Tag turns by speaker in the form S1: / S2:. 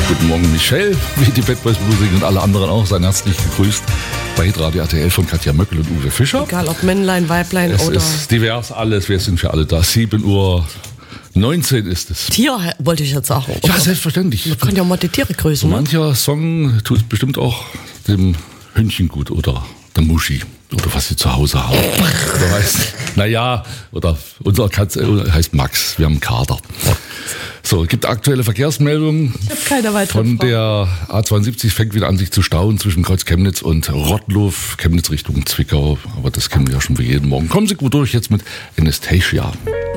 S1: Guten Morgen, Michelle, wie die Bad Boys Musik und alle anderen auch. Seien herzlich gegrüßt bei Hitradio RTL von Katja Möckel und Uwe Fischer.
S2: Egal ob Männlein, Weiblein
S1: Es
S2: oder...
S1: ist divers alles, wir sind für alle da. 7:19 ist es.
S2: Tier wollte ich jetzt sagen.
S1: Ja, selbstverständlich.
S2: Man kann ja mal die Tiere grüßen. Ne?
S1: Mancher Song tut bestimmt auch dem Hündchen gut oder der Muschi oder was sie zu Hause haben. Oder weiß, naja, oder unsere Katze heißt Max, wir haben einen Kater. So, es gibt aktuelle Verkehrsmeldungen.
S2: Ich habe keine weiteren
S1: Von
S2: Fragen.
S1: der A72 fängt wieder an sich zu stauen zwischen Kreuz Chemnitz und Rottlow, Chemnitz Richtung Zwickau. Aber das kennen wir ja schon für jeden Morgen. Kommen Sie gut durch jetzt mit Anastasia.